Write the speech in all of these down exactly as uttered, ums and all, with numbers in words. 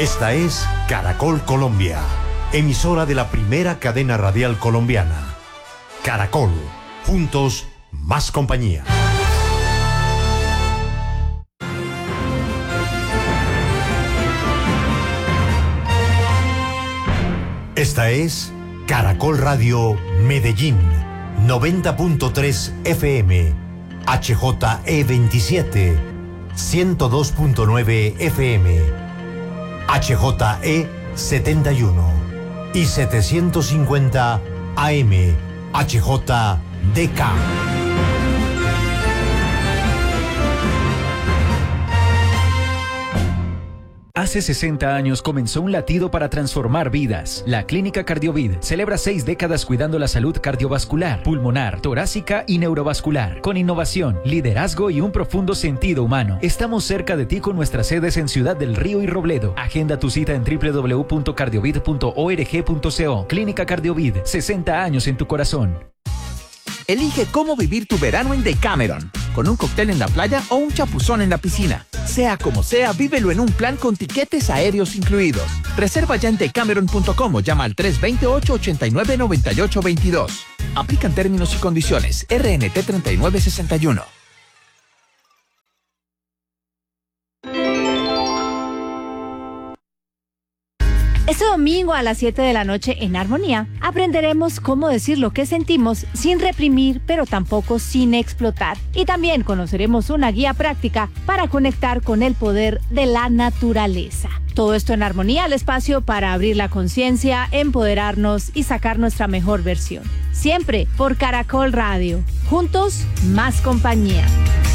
Esta es Caracol Colombia, emisora de la primera cadena radial colombiana. Caracol, juntos, más compañía. Esta es Caracol Radio Medellín, noventa punto tres F M, H J E veintisiete, ciento dos punto nueve F M, H J E setenta y uno y setecientos cincuenta A M, H J D K. Hace sesenta años comenzó un latido para transformar vidas. La Clínica Cardiovid celebra seis décadas cuidando la salud cardiovascular, pulmonar, torácica y neurovascular, con innovación, liderazgo y un profundo sentido humano. Estamos cerca de ti con nuestras sedes en Ciudad del Río y Robledo. Agenda tu cita en doble u doble u doble u punto cardiovid punto org punto co. Clínica Cardiovid, sesenta años en tu corazón. Elige cómo vivir tu verano en Decameron, con un cóctel en la playa o un chapuzón en la piscina. Sea como sea, vívelo en un plan con tiquetes aéreos incluidos. Reserva ya en decameron punto com o llama al tres dos ocho, ocho nueve, nueve ocho dos dos. Aplican términos y condiciones. R N T treinta y nueve sesenta y uno. Este domingo a las siete de la noche en Armonía aprenderemos cómo decir lo que sentimos sin reprimir, pero tampoco sin explotar. Y también conoceremos una guía práctica para conectar con el poder de la naturaleza. Todo esto en Armonía, el espacio para abrir la conciencia, empoderarnos y sacar nuestra mejor versión. Siempre por Caracol Radio. Juntos, más compañía.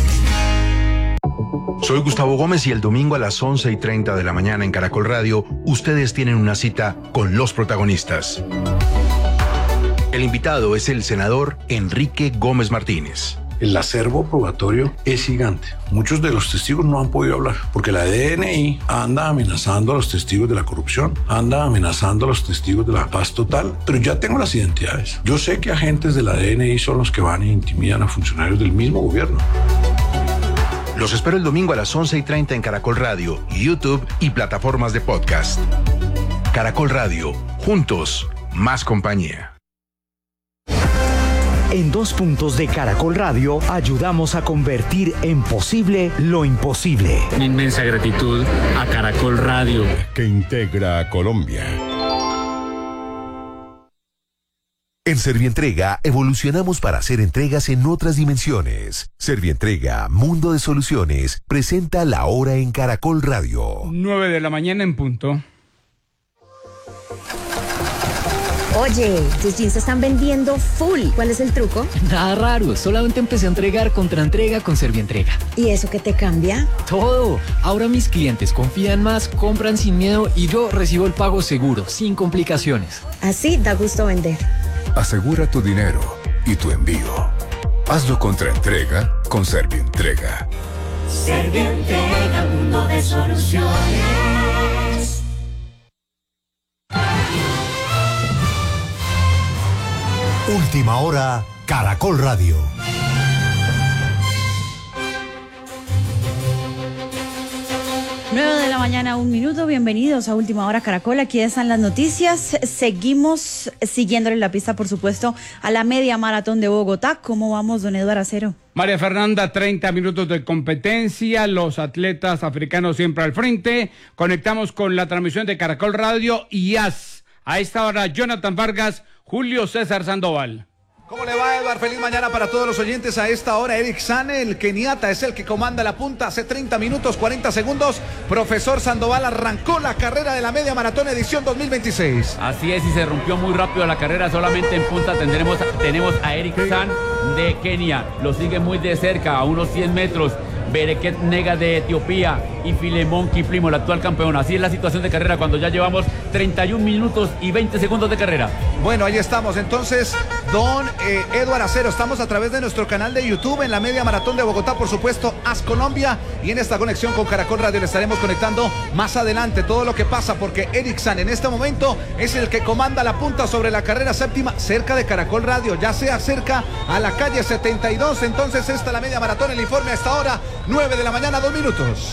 Soy Gustavo Gómez y el domingo a las once y treinta de la mañana en Caracol Radio, ustedes tienen una cita con los protagonistas. El invitado es el senador Enrique Gómez Martínez. El acervo probatorio es gigante. Muchos de los testigos no han podido hablar porque la D N I anda amenazando a los testigos de la corrupción, anda amenazando a los testigos de la paz total, pero ya tengo las identidades. Yo sé que agentes de la D N I son los que van e intimidan a funcionarios del mismo gobierno. Los espero el domingo a las once y treinta en Caracol Radio, YouTube y plataformas de podcast. Caracol Radio, juntos, más compañía. En dos puntos de Caracol Radio ayudamos a convertir en posible lo imposible. Una inmensa gratitud a Caracol Radio, que integra a Colombia. En Servientrega evolucionamos para hacer entregas en otras dimensiones. Servientrega, Mundo de Soluciones, presenta La Hora en Caracol Radio. nueve de la mañana en punto. Oye, tus jeans se están vendiendo full. ¿Cuál es el truco? Nada raro, solamente empecé a entregar contra entrega con Servientrega. ¿Y eso qué te cambia? Todo. Ahora mis clientes confían más, compran sin miedo y yo recibo el pago seguro, sin complicaciones. Así da gusto vender. Asegura tu dinero y tu envío. Hazlo contra entrega con Servientrega. Servientrega, mundo de soluciones. Última hora, Caracol Radio. nueve de la mañana, un minuto. Bienvenidos a Última Hora Caracol. Aquí están las noticias. Seguimos siguiéndole la pista, por supuesto, a la media maratón de Bogotá. ¿Cómo vamos, don Eduardo Acero? María Fernanda, treinta minutos de competencia. Los atletas africanos siempre al frente. Conectamos con la transmisión de Caracol Radio y A S. A esta hora, Jonathan Vargas, Julio César Sandoval. ¿Cómo le va, Eduardo? Feliz mañana para todos los oyentes. A esta hora, Eric Sane, el keniata, es el que comanda la punta. Hace treinta minutos, cuarenta segundos. Profesor Sandoval arrancó la carrera de la media maratón edición dos mil veintiséis. Así es, y se rompió muy rápido la carrera. Solamente en punta tendremos, tenemos a Eric Sane de Kenia. Lo sigue muy de cerca, a unos cien metros. Bereket Nega de Etiopía y Filemón Kiplimo, el actual campeón. Así es la situación de carrera cuando ya llevamos treinta y un minutos y veinte segundos de carrera. Bueno, ahí estamos. Entonces, don eh, Eduardo Acero, estamos a través de nuestro canal de YouTube en la media maratón de Bogotá, por supuesto, A S Colombia, y en esta conexión con Caracol Radio le estaremos conectando más adelante todo lo que pasa, porque Eric Sane en este momento es el que comanda la punta sobre la carrera séptima cerca de Caracol Radio, ya sea cerca a la calle setenta y dos. Entonces, esta es la media maratón, el informe a esta hora, nueve de la mañana, dos minutos.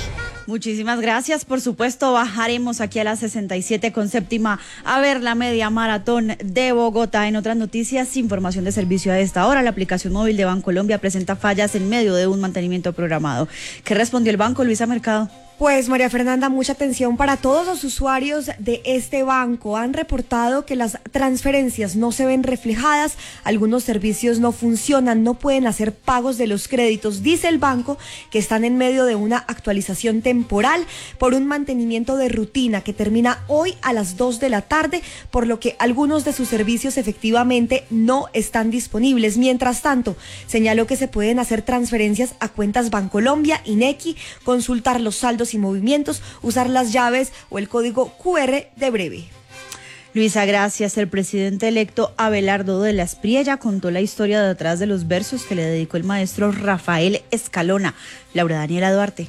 Muchísimas gracias. Por supuesto, bajaremos aquí a la sesenta y siete con séptima a ver la media maratón de Bogotá. En otras noticias, información de servicio a esta hora. La aplicación móvil de Bancolombia presenta fallas en medio de un mantenimiento programado. ¿Qué respondió el banco, Luisa Mercado? Pues María Fernanda, mucha atención para todos los usuarios de este banco. Han reportado que las transferencias no se ven reflejadas, algunos servicios no funcionan, no pueden hacer pagos de los créditos. Dice el banco que están en medio de una actualización temporal por un mantenimiento de rutina que termina hoy a las dos de la tarde, por lo que algunos de sus servicios efectivamente no están disponibles. Mientras tanto, señaló que se pueden hacer transferencias a cuentas Bancolombia, INEQI, consultar los saldos y movimientos, usar las llaves o el código cu erre de breve. Luisa, gracias. El presidente electo Abelardo de la Espriella contó la historia detrás de los versos que le dedicó el maestro Rafael Escalona. Laura Daniela Duarte.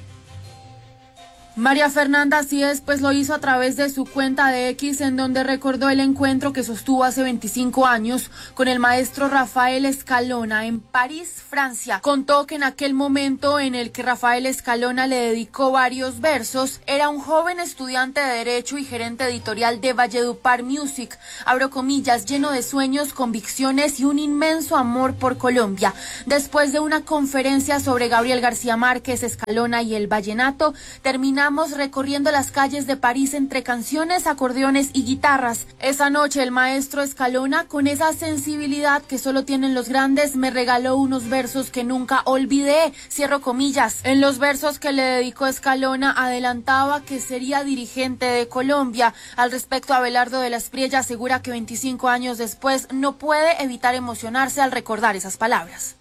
María Fernanda, así es, pues lo hizo a través de su cuenta de X, en donde recordó el encuentro que sostuvo hace veinticinco años con el maestro Rafael Escalona en París, Francia. Contó que en aquel momento en el que Rafael Escalona le dedicó varios versos, era un joven estudiante de Derecho y gerente editorial de Valledupar Music, abro comillas, lleno de sueños, convicciones y un inmenso amor por Colombia. Después de una conferencia sobre Gabriel García Márquez, Escalona y el vallenato, terminó recorriendo las calles de París entre canciones, acordeones y guitarras. Esa noche el maestro Escalona, con esa sensibilidad que solo tienen los grandes, me regaló unos versos que nunca olvidé, cierro comillas. En los versos que le dedicó Escalona adelantaba que sería dirigente de Colombia. Al respecto, Abelardo de la Espriella asegura que veinticinco años después no puede evitar emocionarse al recordar esas palabras.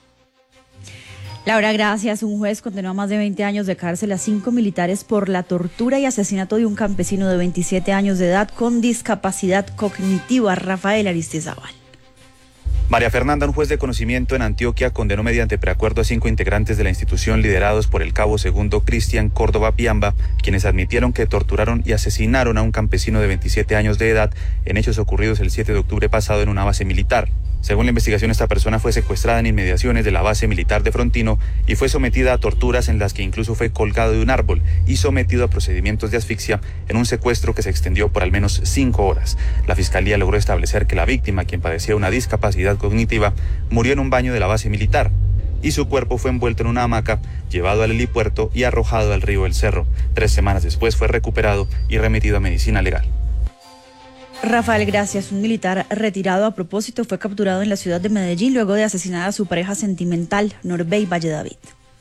Laura, gracias. Un juez condenó a más de veinte años de cárcel a cinco militares por la tortura y asesinato de un campesino de veintisiete años de edad con discapacidad cognitiva, Rafael Aristizábal. María Fernanda, un juez de conocimiento en Antioquia, condenó mediante preacuerdo a cinco integrantes de la institución liderados por el cabo segundo Cristian Córdoba Piamba, quienes admitieron que torturaron y asesinaron a un campesino de veintisiete años de edad en hechos ocurridos el siete de octubre pasado en una base militar. Según la investigación, esta persona fue secuestrada en inmediaciones de la base militar de Frontino y fue sometida a torturas en las que incluso fue colgado de un árbol y sometido a procedimientos de asfixia en un secuestro que se extendió por al menos cinco horas. La fiscalía logró establecer que la víctima, quien padecía una discapacidad cognitiva, murió en un baño de la base militar y su cuerpo fue envuelto en una hamaca, llevado al helipuerto y arrojado al río El Cerro. Tres semanas después fue recuperado y remitido a medicina legal. Rafael, gracias. Un militar retirado a propósito fue capturado en la ciudad de Medellín luego de asesinar a su pareja sentimental, Norbey Valledavid.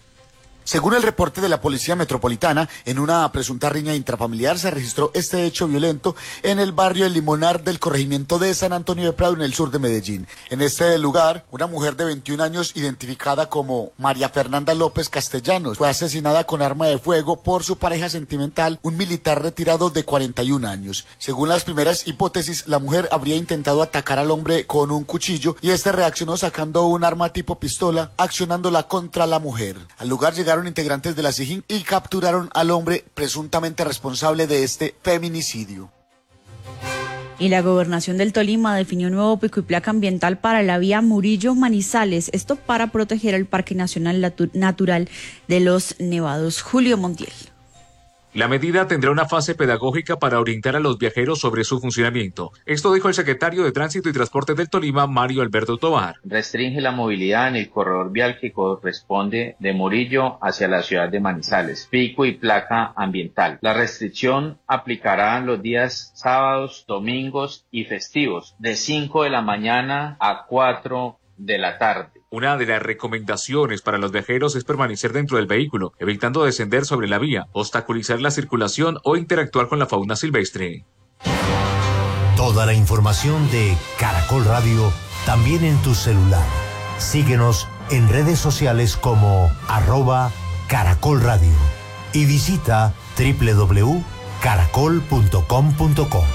Según el reporte de la Policía Metropolitana, en una presunta riña intrafamiliar se registró este hecho violento en el barrio El Limonar del corregimiento de San Antonio de Prado, en el sur de Medellín. En este lugar, una mujer de veintiún años, identificada como María Fernanda López Castellanos, fue asesinada con arma de fuego por su pareja sentimental, un militar retirado de cuarenta y un años. Según las primeras hipótesis, la mujer habría intentado atacar al hombre con un cuchillo y este reaccionó sacando un arma tipo pistola, accionándola contra la mujer. Al lugar llegaron integrantes de la SIJIN y capturaron al hombre presuntamente responsable de este feminicidio. Y la gobernación del Tolima definió un nuevo pico y placa ambiental para la vía Murillo-Manizales, esto para proteger el Parque Nacional Natural de los Nevados. Julio Montiel. La medida tendrá una fase pedagógica para orientar a los viajeros sobre su funcionamiento. Esto dijo el secretario de Tránsito y Transporte del Tolima, Mario Alberto Tovar. Restringe la movilidad en el corredor vial que corresponde de Murillo hacia la ciudad de Manizales. Pico y placa ambiental. La restricción aplicará los días sábados, domingos y festivos, de cinco de la mañana a cuatro de la tarde. Una de las recomendaciones para los viajeros es permanecer dentro del vehículo, evitando descender sobre la vía, obstaculizar la circulación o interactuar con la fauna silvestre. Toda la información de Caracol Radio también en tu celular. Síguenos en redes sociales como arroba Caracol Radio y visita doble u doble u doble u punto caracol punto com punto co.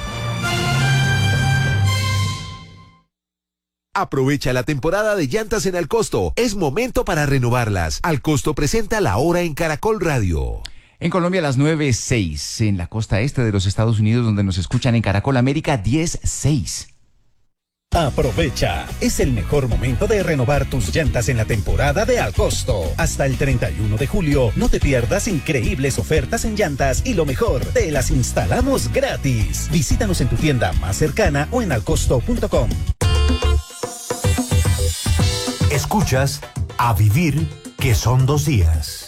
Aprovecha la temporada de llantas en Alcosto. Es momento para renovarlas. Alcosto presenta La Hora en Caracol Radio. En Colombia, las nueve seis. En la costa este de los Estados Unidos, donde nos escuchan en Caracol América, diez seis. Aprovecha, es el mejor momento de renovar tus llantas en la temporada de Al Costo. Hasta el treinta y uno de julio, no te pierdas increíbles ofertas en llantas y lo mejor, te las instalamos gratis. Visítanos en tu tienda más cercana o en alcosto punto com. Escuchas A Vivir, que son dos días.